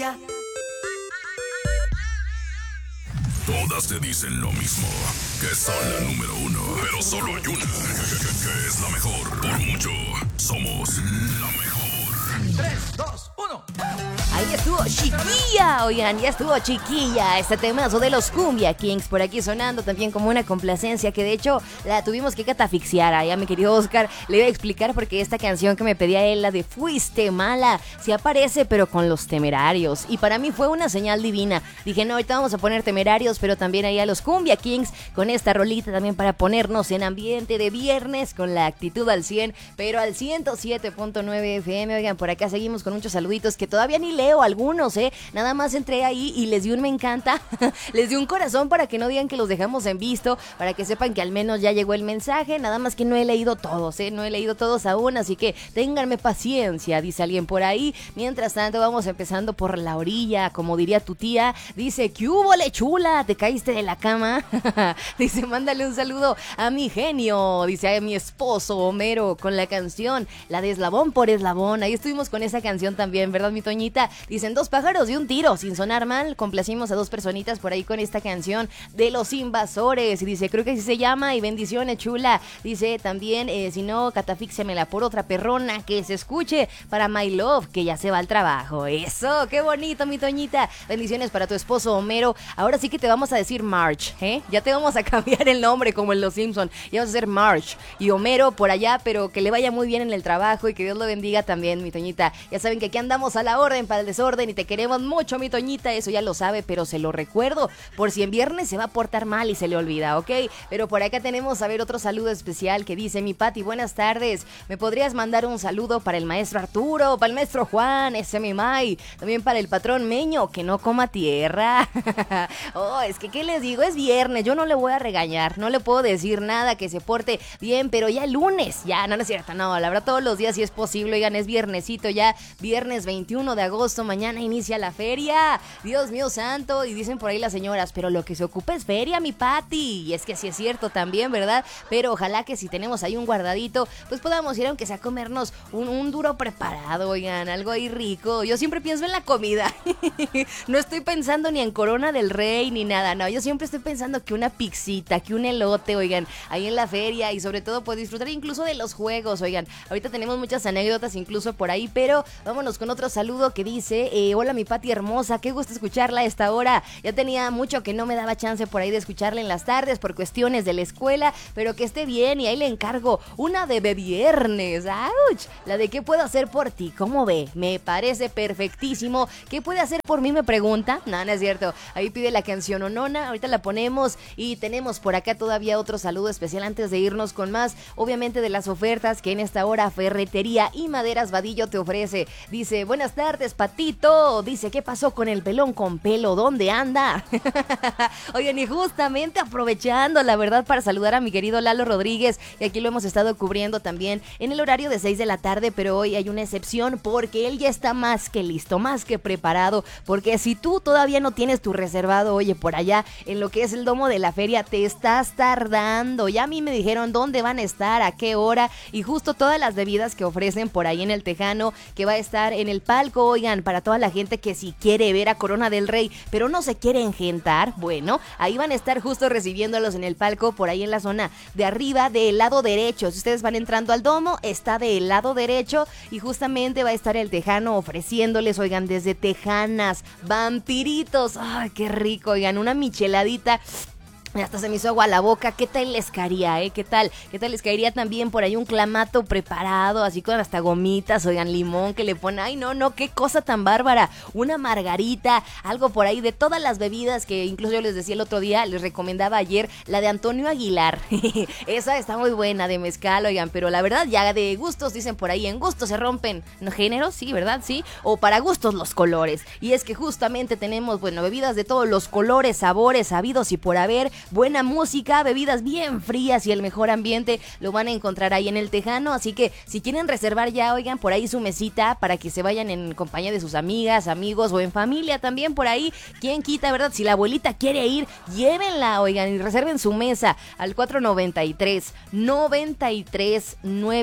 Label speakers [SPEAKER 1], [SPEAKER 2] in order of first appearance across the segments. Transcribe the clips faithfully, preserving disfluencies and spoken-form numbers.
[SPEAKER 1] chiquilla.
[SPEAKER 2] Todas te dicen lo mismo, que son la número uno, pero solo hay una, que es la mejor. Por mucho, somos la mejor.
[SPEAKER 1] tres, dos, uno.
[SPEAKER 3] Ahí estuvo chiquilla, oigan, ya estuvo chiquilla este temazo de los Cumbia Kings por aquí sonando también como una complacencia que de hecho la tuvimos que catafixiar ahí a mi querido Oscar. Le iba a explicar porque esta canción que me pedía él, la de Fuiste Mala, sí aparece pero con los Temerarios y para mí fue una señal divina. Dije, no, ahorita vamos a poner Temerarios, pero también ahí a los Cumbia Kings con esta rolita también para ponernos en ambiente de viernes con la actitud al cien, pero al ciento siete punto nueve F M. Oigan, por acá seguimos con muchos saluditos que todavía ni leo algunos, ¿eh? Nada más entré ahí y les di un me encanta, les di un corazón para que no digan que los dejamos en visto, para que sepan que al menos ya llegó el mensaje, nada más que no he leído todos, ¿eh? No he leído todos aún, así que ténganme paciencia, dice alguien por ahí. Mientras tanto, vamos empezando por la orilla, como diría tu tía, dice, ¿qué hubo, le chula? ¿Te caíste de la cama? Dice, mándale un saludo a mi genio, dice, a mi esposo Homero, con la canción, la de Eslabón por Eslabón. Ahí estuvimos con esa canción también, ¿verdad, mi Toñita? Dicen, dos pájaros de un tiro, sin sonar mal, complacimos a dos personitas por ahí con esta canción de Los Invasores, y dice, creo que así se llama, y bendiciones, chula. Dice también, eh, si no, catafíxemela por otra perrona, que se escuche para My Love, que ya se va al trabajo. Eso, qué bonito, mi Toñita. Bendiciones para tu esposo Homero. Ahora sí que te vamos a decir Marge, ¿eh? Ya te vamos a cambiar el nombre como en Los Simpson, ya vamos a hacer Marge y Homero por allá, pero que le vaya muy bien en el trabajo y que Dios lo bendiga también, mi Toñita. Ya saben que aquí andamos a la orden para el desorden y te queremos mucho, mi Toñita, eso ya lo sabe, pero se lo recuerdo por si en viernes se va a portar mal y se le olvida, ¿ok? Pero por acá tenemos, a ver, otro saludo especial que dice, mi Pati, buenas tardes, ¿me podrías mandar un saludo para el maestro Arturo, para el maestro Juan, ese mi May, también para el patrón Meño, que no coma tierra? Oh, es que, ¿qué les digo? Es viernes, yo no le voy a regañar, no le puedo decir nada, que se porte bien, pero ya el lunes, ya, no, no es cierto, no, la verdad todos los días si es posible, oigan, es viernesito ya, viernes veintiuno de agosto, mañana inicia la feria, Dios mío santo, y dicen por ahí las señoras, pero lo que se ocupa es feria, mi Pati, y es que sí es cierto también, ¿verdad? Pero ojalá que si tenemos ahí un guardadito, pues podamos ir aunque sea a comernos un, un duro preparado, oigan, algo ahí rico. Yo siempre pienso en la comida, no estoy pensando ni en Corona del Rey ni nada, no, yo siempre estoy pensando que una pixita, que un elote, oigan, ahí en la feria, y sobre todo pues disfrutar incluso de los juegos, oigan, ahorita tenemos muchas anécdotas incluso por ahí, pero vámonos con otro saludo que dice, eh, hola mi Pati hermosa, qué gusto escucharla a esta hora, ya tenía mucho que no me daba chance por ahí de escucharla en las tardes por cuestiones de la escuela, pero que esté bien, y ahí le encargo una de viernes, ¡auch! La de ¿qué puedo hacer por ti? ¿Cómo ve? Me parece perfectísimo. ¿Qué puede hacer por mí? Me pregunta. No, no es cierto, ahí pide la canción Onona, ahorita la ponemos, y tenemos por acá todavía otro saludo especial antes de irnos con más, obviamente de las ofertas que en esta hora Ferretería y Maderas Vadillo te ofrece. Dice, buenas tardes, Patito, dice, ¿qué pasó con el pelón con pelo? ¿Dónde anda? Oigan, y justamente aprovechando, la verdad, para saludar a mi querido Lalo Rodríguez, que aquí lo hemos estado cubriendo también en el horario de seis de la tarde, pero hoy hay una excepción porque él ya está más que listo, más que preparado, porque si tú todavía no tienes tu reservado, oye, por allá en lo que es el domo de la feria, te estás tardando. Ya a mí me dijeron dónde van a estar, a qué hora, y justo todas las bebidas que ofrecen por ahí en el Tejano, que va a estar en el palco, oigan, para toda la gente que si quiere ver a Corona del Rey, pero no se quiere engentar, bueno, ahí van a estar justo recibiéndolos en el palco, por ahí en la zona de arriba del lado derecho. Si ustedes van entrando al domo, está del lado derecho, y justamente va a estar el Tejano ofreciéndoles, oigan, desde tejanas, vampiritos, ay, qué rico, oigan, una micheladita. Hasta se me hizo agua a la boca. ¿Qué tal les caería, eh? ¿Qué tal? ¿Qué tal les caería también por ahí un clamato preparado, así con hasta gomitas, oigan, limón que le ponen? Ay, no, no, qué cosa tan bárbara. Una margarita, algo por ahí de todas las bebidas que incluso yo les decía el otro día, les recomendaba ayer, la de Antonio Aguilar. Esa está muy buena, de mezcal, oigan, pero la verdad ya de gustos, dicen por ahí, en gustos se rompen, ¿no? Géneros, sí, ¿verdad? Sí, o para gustos los colores. Y es que justamente tenemos, bueno, bebidas de todos los colores, sabores, habidos y por haber. Buena música, bebidas bien frías y el mejor ambiente lo van a encontrar ahí en el Tejano, así que si quieren reservar ya, oigan, por ahí su mesita para que se vayan en compañía de sus amigas, amigos o en familia también por ahí, quién quita, ¿verdad? Si la abuelita quiere ir, llévenla, oigan, y reserven su mesa al cuatro noventa y tres, noventa y tres, noventa y tres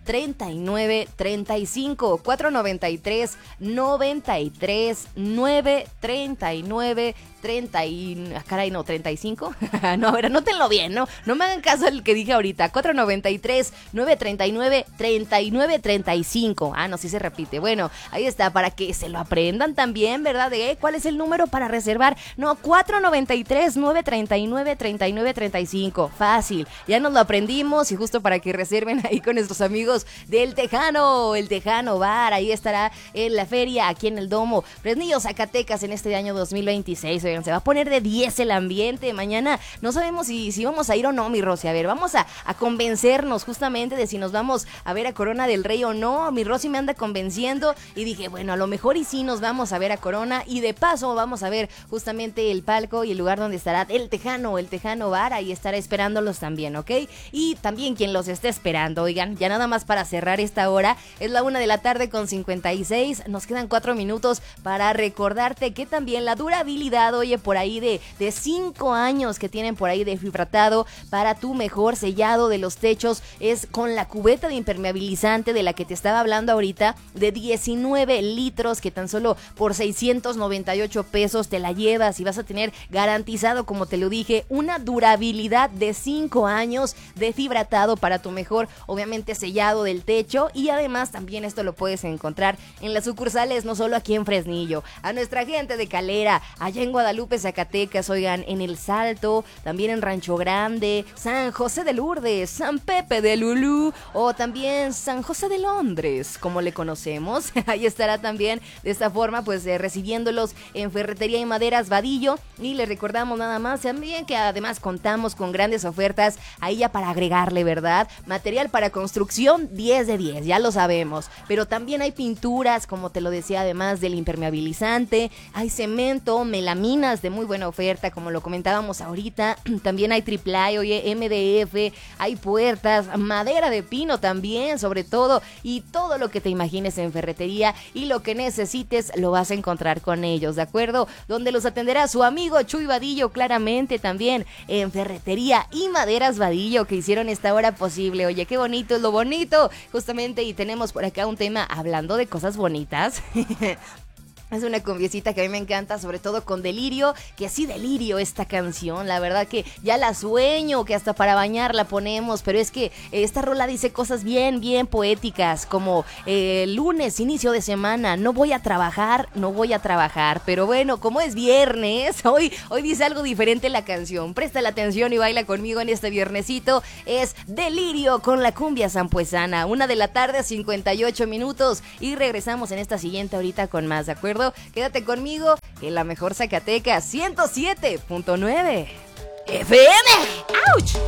[SPEAKER 3] treinta y nueve treinta y cinco. cuatro noventa y tres noventa y tres nueve treinta y nueve treinta y... Ah, caray, no, treinta y cinco. No, a ver, anótenlo bien, ¿no? No me hagan caso al que dije ahorita. cuatro noventa y tres nueve treinta y nueve treinta y nueve treinta y cinco. Ah, no, sí se repite. Bueno, ahí está, para que se lo aprendan también, ¿verdad? De, ¿eh? ¿Cuál es el número para reservar? No, cuatro noventa y tres nueve treinta y nueve treinta y nueve treinta y cinco. Fácil. Ya nos lo aprendimos y justo para que reserven ahí con nuestros amigos del Tejano, el Tejano Bar. Ahí estará en la feria, aquí en el Domo Fresnillo, Zacatecas, en este año dos mil veintiséis. Oigan, se va a poner de diez el ambiente. Mañana no sabemos si, si vamos a ir o no, mi Rosy. A ver, vamos a, a convencernos justamente de si nos vamos a ver a Corona del Rey o no. Mi Rosy me anda convenciendo y dije, bueno, a lo mejor y sí nos vamos a ver a Corona y de paso vamos a ver justamente el palco y el lugar donde estará el Tejano, el Tejano Bar. Ahí estará esperándolos también, ¿ok? Y también quien los esté esperando, oigan, ya nada más para cerrar esta hora, es la una de la tarde con cincuenta y seis. Nos quedan cuatro minutos para recordarte que también la durabilidad, oye, por ahí de, de cinco años que tienen por ahí de fibratado para tu mejor sellado de los techos es con la cubeta de impermeabilizante de la que te estaba hablando ahorita, de diecinueve litros, que tan solo por seiscientos noventa y ocho pesos te la llevas y vas a tener garantizado, como te lo dije, una durabilidad de cinco años de fibratado para tu mejor, obviamente, sellado del techo. Y además también esto lo puedes encontrar en las sucursales, no solo aquí en Fresnillo. A nuestra gente de Calera, allá en Guadalupe, Zacatecas, oigan, en El Salto, también en Rancho Grande, San José de Lourdes, San Pepe de Lulú o también San José de Londres, como le conocemos. Ahí estará también de esta forma, pues eh, recibiéndolos en Ferretería y Maderas Vadillo. Y les recordamos nada más también que además contamos con grandes ofertas ahí ya para agregarle, ¿verdad? Material para construcción diez de diez, ya lo sabemos, pero también hay pinturas, como te lo decía, además del impermeabilizante, hay cemento, melaminas de muy buena oferta, como lo comentábamos ahorita, también hay triple A, oye, M D F, hay puertas, madera de pino también, sobre todo, y todo lo que te imagines en ferretería y lo que necesites lo vas a encontrar con ellos, ¿de acuerdo? Donde los atenderá su amigo Chuy Vadillo, claramente también en Ferretería y Maderas Vadillo, que hicieron esta hora posible. Oye, qué bonito es lo bonito, justamente, y tenemos por acá un tema hablando de cosas bonitas. Es una cumbiecita que a mí me encanta, sobre todo con Delirio, que sí Delirio esta canción, la verdad que ya la sueño, que hasta para bañar la ponemos, pero es que esta rola dice cosas bien, bien poéticas, como eh, lunes, inicio de semana, no voy a trabajar, no voy a trabajar, pero bueno, como es viernes, hoy, hoy dice algo diferente la canción, presta la atención y baila conmigo en este viernesito, es Delirio con la cumbia sampuesana, una de la tarde, cincuenta y ocho minutos, y regresamos en esta siguiente ahorita con más, ¿de acuerdo? Quédate conmigo en la mejor Zacatecas ciento siete punto nueve F M. ¡Auch!